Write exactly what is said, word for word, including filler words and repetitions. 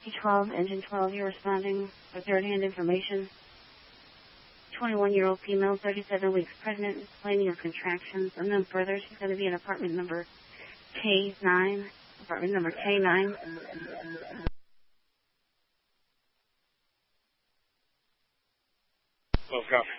Whiskey twelve, Engine twelve, you're responding for third-hand information. twenty-one-year-old female, thirty-seven weeks pregnant, complaining of contractions. And then further, she's going to be in apartment number K nine. Apartment number K nine. Well, copy.